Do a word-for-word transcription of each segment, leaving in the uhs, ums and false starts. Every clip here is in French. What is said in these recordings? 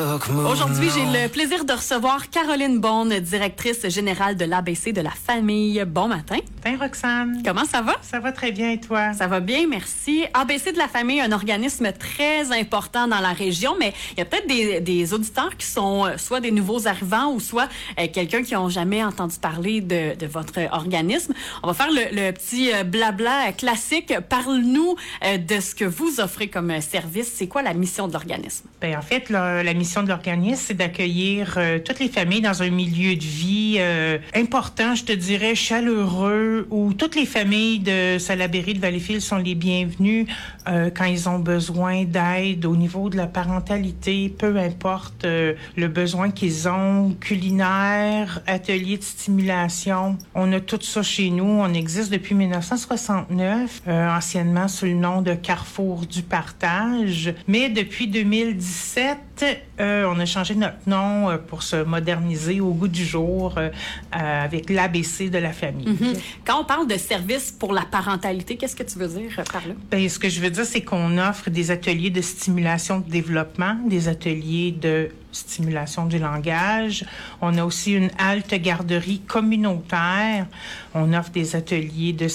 Aujourd'hui, j'ai le plaisir de recevoir Caroline Beaune, directrice générale de l'A B C de la famille. Bon matin. Bien, Roxane. Comment ça va? Ça va très bien et toi? Ça va bien, merci. A B C de la famille, un organisme très important dans la région, mais il y a peut-être des, des auditeurs qui sont soit des nouveaux arrivants ou soit euh, quelqu'un qui n'ont jamais entendu parler de, de votre organisme. On va faire le, le petit blabla classique. Parle-nous euh, de ce que vous offrez comme service. C'est quoi la mission de l'organisme? Bien, en fait, la, la mission de l'organisme, c'est d'accueillir euh, toutes les familles dans un milieu de vie euh, important, je te dirais, chaleureux, où toutes les familles de Salaberry, de Valleyfield sont les bienvenues euh, quand ils ont besoin d'aide au niveau de la parentalité, peu importe euh, le besoin qu'ils ont, culinaire, atelier de stimulation. On a tout ça chez nous. On existe depuis dix-neuf cent soixante-neuf, euh, anciennement sous le nom de Carrefour du Partage. Mais depuis deux mille dix-sept, euh, on a changé notre nom euh, pour se moderniser au goût du jour euh, euh, avec l'A B C de la famille. Mm-hmm. Quand on parle de services pour la parentalité, qu'est-ce que tu veux dire par là? Bien, ce que je veux dire, c'est qu'on offre des ateliers de stimulation de développement, des ateliers de stimulation du langage. On a aussi une halte garderie communautaire. On offre des ateliers de,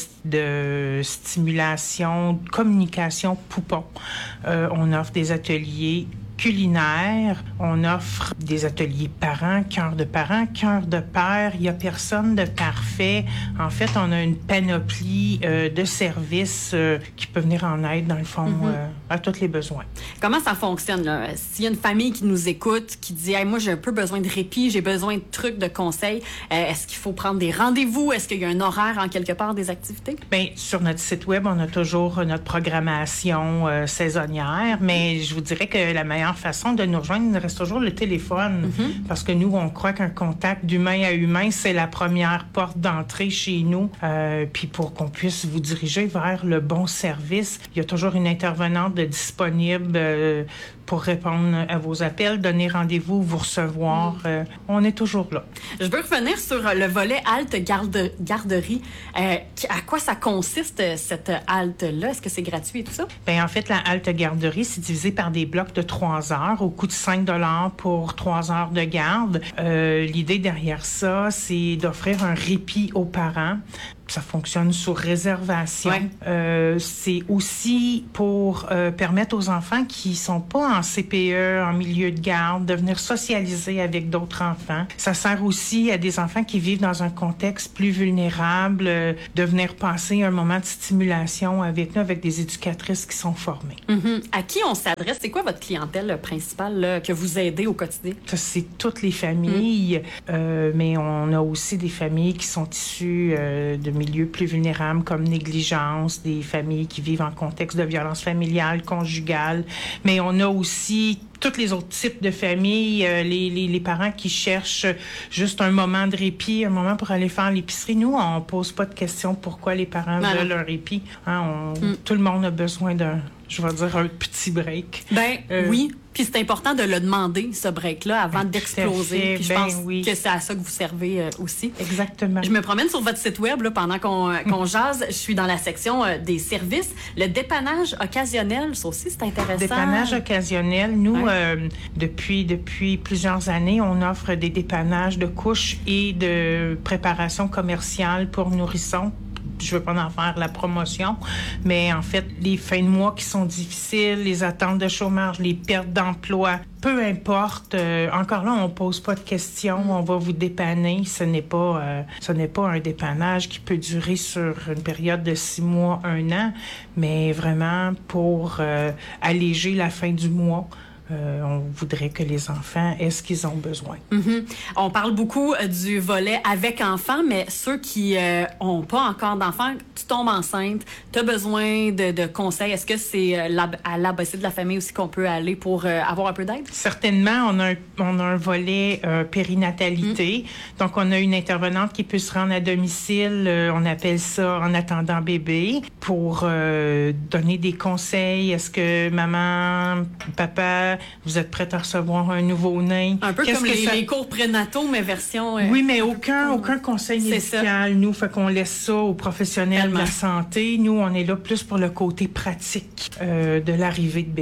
de stimulation, de communication poupon. Euh, on offre des ateliers culinaire, on offre des ateliers parents, cœur de parents, cœur de père. Il n'y a personne de parfait. En fait, on a une panoplie euh, de services euh, qui peut venir en aide, dans le fond, mm-hmm. euh, à tous les besoins. Comment ça fonctionne, là? S'il y a une famille qui nous écoute, qui dit hey, « moi, j'ai un peu besoin de répit, j'ai besoin de trucs, de conseils euh, », est-ce qu'il faut prendre des rendez-vous? Est-ce qu'il y a un horaire, en quelque part, des activités? Bien, sur notre site web, on a toujours notre programmation euh, saisonnière, mais je vous dirais que la meilleure façon de nous rejoindre, il reste toujours le téléphone. Mm-hmm. Parce que nous, on croit qu'un contact d'humain à humain, c'est la première porte d'entrée chez nous. Euh, puis pour qu'on puisse vous diriger vers le bon service, il y a toujours une intervenante de disponible euh, pour répondre à vos appels, donner rendez-vous, vous recevoir. Mm. Euh, on est toujours là. Je veux revenir sur le volet halte garde, garderie. Euh, à quoi ça consiste, cette halte-là? Est-ce que c'est gratuit et tout ça? Bien, en fait, la halte garderie, c'est divisé par des blocs de trois heures au coût de cinq dollars pour trois heures de garde. Euh, l'idée derrière ça, c'est d'offrir un répit aux parents. Ça fonctionne sur réservation. Ouais. Euh, c'est aussi pour euh, permettre aux enfants qui sont pas en C P E, en milieu de garde, de venir socialiser avec d'autres enfants. Ça sert aussi à des enfants qui vivent dans un contexte plus vulnérable, euh, de venir passer un moment de stimulation avec nous, avec des éducatrices qui sont formées. Mm-hmm. À qui on s'adresse? C'est quoi votre clientèle principale là, que vous aidez au quotidien? Ça, c'est toutes les familles, mm. euh, mais on a aussi des familles qui sont issues euh, de milieux plus vulnérables comme négligence, des familles qui vivent en contexte de violence familiale, conjugale, mais on a aussi tous les autres types de familles, euh, les, les, les parents qui cherchent juste un moment de répit, un moment pour aller faire l'épicerie. Nous, on pose pas de questions pourquoi les parents voilà. veulent un répit. Hein, on, mm. Tout le monde a besoin d'un, je vais dire, un petit break. Ben euh, oui. Puis c'est important de le demander, ce break-là, avant ben, d'exploser. Puis je ben, pense oui. que c'est à ça que vous servez euh, aussi. Exactement. Je me promène sur votre site web là, pendant qu'on, euh, qu'on jase. Je suis dans la section euh, des services. Le dépannage occasionnel, ça aussi, c'est intéressant. Dépannage occasionnel, nous, ouais. euh, depuis, depuis plusieurs années, on offre des dépannages de couches et de préparation commerciale pour nourrissons. Je veux pas en faire la promotion, mais en fait, les fins de mois qui sont difficiles, les attentes de chômage, les pertes d'emploi, peu importe. Euh, encore là, on pose pas de questions, on va vous dépanner. Ce n'est pas, euh, ce n'est pas un dépannage qui peut durer sur une période de six mois, un an, mais vraiment pour euh, alléger la fin du mois. Euh, on voudrait que les enfants aient ce qu'ils ont besoin. Mm-hmm. On parle beaucoup euh, du volet avec enfants, mais ceux qui euh, ont pas encore d'enfants, tu tombes enceinte, tu as besoin de, de conseils. Est-ce que c'est euh, la, à l'A B C de la famille aussi qu'on peut aller pour euh, avoir un peu d'aide? Certainement. On a un, on a un volet euh, périnatalité. Mm. Donc, on a une intervenante qui peut se rendre à domicile. Euh, on appelle ça en attendant bébé pour euh, donner des conseils. Est-ce que maman, papa, vous êtes prête à recevoir un nouveau-né? Un peu Qu'est-ce comme les, ça... les cours prénataux, mais version... Euh, oui, mais aucun, aucun conseil médical. Nous, fait qu'on laisse ça aux professionnels Tellement. de la santé. Nous, on est là plus pour le côté pratique euh, de l'arrivée de bébé.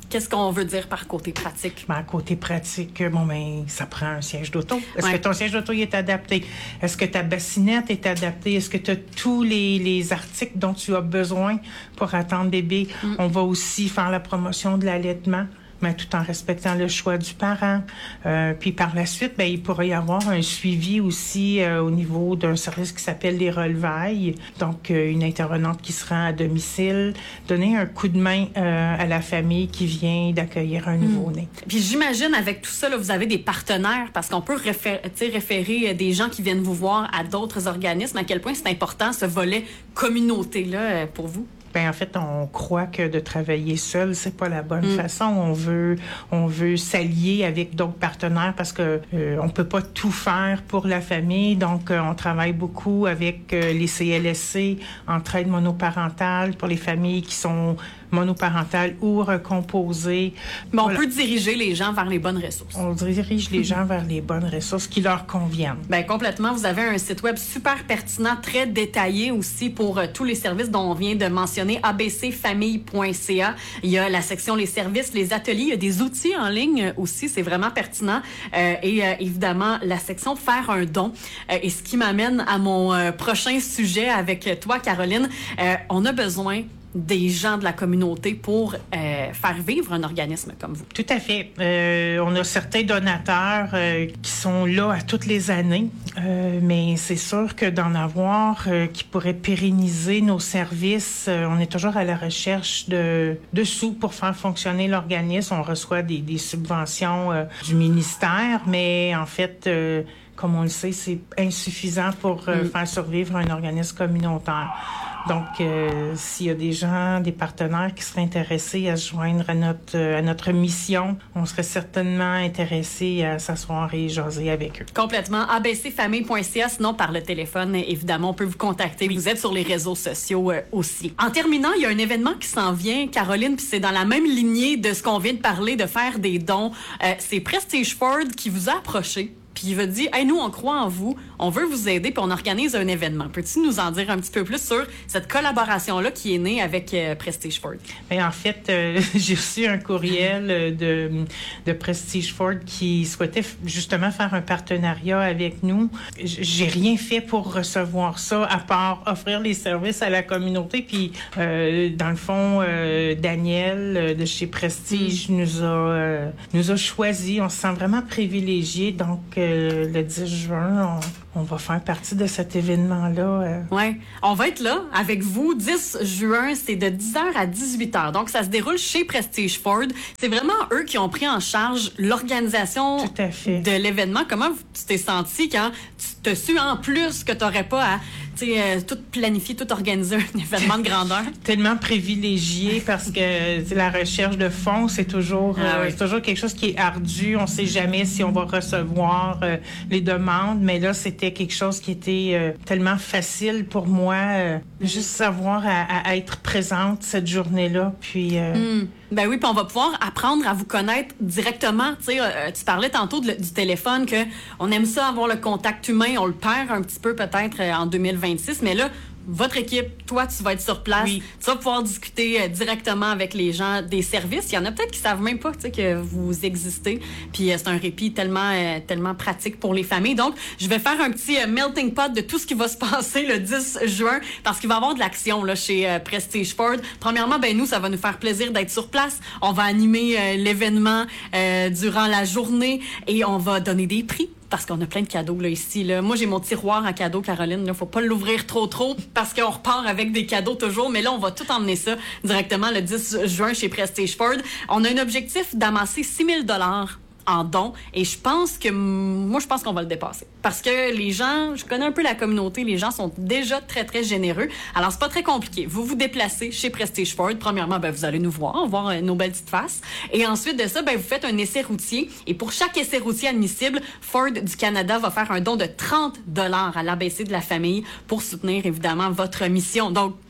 Qu'est-ce qu'on veut dire par côté pratique? Ben, côté pratique, bon, ben, ça prend un siège d'auto. Est-ce ouais. que ton siège d'auto est adapté? Est-ce que ta bassinette est adaptée? Est-ce que tu as tous les, les articles dont tu as besoin pour attendre bébé? Mm. On va aussi faire la promotion de l'allaitement, mais tout en respectant le choix du parent. Euh, puis par la suite, ben, il pourrait y avoir un suivi aussi euh, au niveau d'un service qui s'appelle les relevailles. Donc, euh, une intervenante qui se rend à domicile, donner un coup de main euh, à la famille qui vient d'accueillir un nouveau-né. Mmh. Puis j'imagine, avec tout ça, là, vous avez des partenaires, parce qu'on peut référer, référer des gens qui viennent vous voir à d'autres organismes. À quel point c'est important, ce volet communauté-là, pour vous? Ben, en fait, on croit que de travailler seul, c'est pas la bonne mm. façon. On veut, on veut s'allier avec d'autres partenaires parce que euh, on peut pas tout faire pour la famille. Donc, euh, on travaille beaucoup avec euh, les C L S C, entraide monoparentale pour les familles qui sont monoparentales ou recomposées. Mais on voilà. peut diriger les gens vers les bonnes ressources. On dirige les gens vers les bonnes ressources qui leur conviennent. Ben complètement. Vous avez un site web super pertinent, très détaillé aussi pour euh, tous les services dont on vient de mentionner, a b c famille point c a. Il y a la section les services, les ateliers, il y a des outils en ligne aussi, c'est vraiment pertinent. Euh, et euh, évidemment, la section faire un don. Euh, et ce qui m'amène à mon euh, prochain sujet avec toi, Caroline. Euh, on a besoin des gens de la communauté pour euh, faire vivre un organisme comme vous. Tout à fait. Euh, on a certains donateurs euh, qui sont là à toutes les années, euh, mais c'est sûr que d'en avoir euh, qui pourraient pérenniser nos services, euh, on est toujours à la recherche de, de sous pour faire fonctionner l'organisme. On reçoit des, des subventions euh, du ministère, mais en fait... Euh, comme on le sait, c'est insuffisant pour euh, mm. faire survivre un organisme communautaire. Donc, euh, s'il y a des gens, des partenaires qui seraient intéressés à se joindre à notre à notre mission, on serait certainement intéressés à s'asseoir et jaser avec eux. Complètement. a b c famille point c a, sinon par le téléphone, évidemment, on peut vous contacter. Oui. Vous êtes sur les réseaux sociaux euh, aussi. En terminant, il y a un événement qui s'en vient, Caroline, puis c'est dans la même lignée de ce qu'on vient de parler, de faire des dons. Euh, c'est Prestige Ford qui vous a approché. Puis il va dire, hey, nous, on croit en vous, on veut vous aider, puis on organise un événement. Peux-tu nous en dire un petit peu plus sur cette collaboration-là qui est née avec euh, Prestige Ford? Bien, en fait, euh, j'ai reçu un courriel de, de Prestige Ford qui souhaitait justement faire un partenariat avec nous. J'ai rien fait pour recevoir ça, à part offrir les services à la communauté. Puis, euh, dans le fond, euh, Daniel de chez Prestige mm. nous a euh, nous a choisi. On se sent vraiment privilégiés. Donc, euh, le dix juin, on, on va faire partie de cet événement-là. Euh. Oui, on va être là avec vous. dix juin, c'est de dix heures à dix-huit heures. Donc, ça se déroule chez Prestige Ford. C'est vraiment eux qui ont pris en charge l'organisation de l'événement. Comment tu t'es senti quand tu t'as su en plus que tu n'aurais pas à euh, tout planifier, tout organiser un événement de grandeur? Tellement privilégié parce que la recherche de fonds, c'est toujours, ah, euh, oui. c'est toujours quelque chose qui est ardu. On ne sait jamais si on va recevoir euh, les demandes, mais là, c'était quelque chose qui était euh, tellement facile pour moi. Euh, juste savoir à, à être présente cette journée-là. Puis... Euh, mm. Ben oui, puis on va pouvoir apprendre à vous connaître directement. Tu sais, euh, tu parlais tantôt de, du téléphone, que on aime ça avoir le contact humain, on le perd un petit peu peut-être euh, en deux mille vingt-six, mais là, votre équipe, toi, tu vas être sur place. Oui. Tu vas pouvoir discuter euh, directement avec les gens des services. Il y en a peut-être qui savent même pas, tu sais, que vous existez. Puis euh, c'est un répit tellement, euh, tellement pratique pour les familles. Donc, je vais faire un petit euh, melting pot de tout ce qui va se passer le dix juin, parce qu'il va y avoir de l'action là chez euh, Prestige Ford. Premièrement, ben nous, ça va nous faire plaisir d'être sur place. On va animer euh, l'événement euh, durant la journée et on va donner des prix. Parce qu'on a plein de cadeaux là ici. Là. Moi, j'ai mon tiroir en cadeaux, Caroline. Il ne faut pas l'ouvrir trop trop parce qu'on repart avec des cadeaux toujours. Mais là, on va tout emmener ça directement le dix juin chez Prestige Ford. On a un objectif d'amasser six mille dollars en dons. Et je pense que, moi, je pense qu'on va le dépasser. Parce que les gens, je connais un peu la communauté, les gens sont déjà très, très généreux. Alors, c'est pas très compliqué. Vous vous déplacez chez Prestige Ford. Premièrement, ben, vous allez nous voir, voir euh, nos belles petites faces. Et ensuite de ça, ben, vous faites un essai routier. Et pour chaque essai routier admissible, Ford du Canada va faire un don de trente dollars à l'A B C de la famille pour soutenir, évidemment, votre mission. Donc,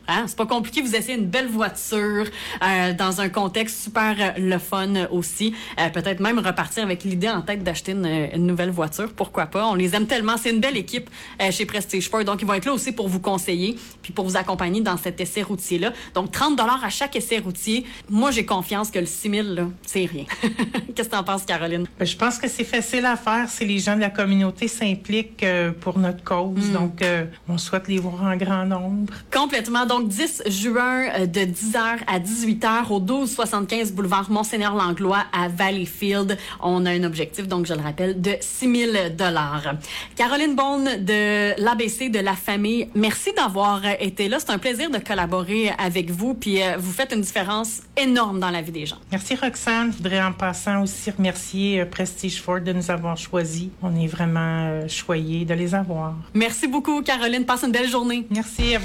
Hein? C'est pas compliqué, vous essayez une belle voiture euh, dans un contexte super euh, le fun aussi. Euh, peut-être même repartir avec l'idée en tête d'acheter une, une nouvelle voiture. Pourquoi pas? On les aime tellement. C'est une belle équipe euh, chez Prestige Ford. Donc, ils vont être là aussi pour vous conseiller puis pour vous accompagner dans cet essai routier-là. Donc, trente dollars à chaque essai routier. Moi, j'ai confiance que le six mille, là, c'est rien. Qu'est-ce que t'en penses, Caroline? Ben, je pense que c'est facile à faire si les gens de la communauté s'impliquent euh, pour notre cause. Mm. Donc, euh, on souhaite les voir en grand nombre. Complètement. Donc, dix juin de dix heures à dix-huit heures au douze soixante-quinze boulevard Monseigneur-Langlois à Valleyfield. On a un objectif, donc je le rappelle, de six mille dollars. Caroline Beaune de l'A B C de la famille, merci d'avoir été là. C'est un plaisir de collaborer avec vous, puis euh, vous faites une différence énorme dans la vie des gens. Merci Roxane. Je voudrais en passant aussi remercier euh, Prestige Ford de nous avoir choisis. On est vraiment euh, choyés de les avoir. Merci beaucoup Caroline. Passe une belle journée. Merci.